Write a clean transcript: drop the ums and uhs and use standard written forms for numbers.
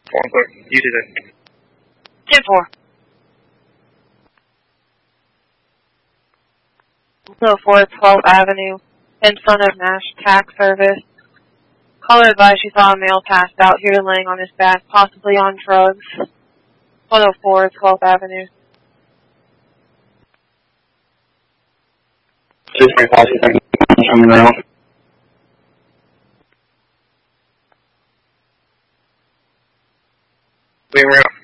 1 clear. You did it. 10-4. 104 12th Avenue, in front of Nash Tax Service. Caller advised she saw a male passed out here laying on his back, possibly on drugs. 104 12th Avenue. 635, coming now. Being around.